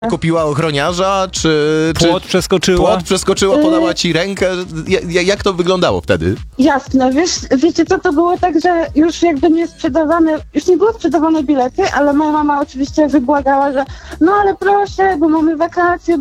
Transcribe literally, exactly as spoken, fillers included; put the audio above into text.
Kupiła ochroniarza, czy... Płot czy przeskoczyła? płot przeskoczyła, podała ci rękę? Ja, ja- jak to wyglądało wtedy? Jasne, wiesz, wiecie co, to było tak, że już jakby nie sprzedawane, już nie były sprzedawane bilety, ale moja mama oczywiście wybłagała, że no ale proszę, bo mamy wakacje,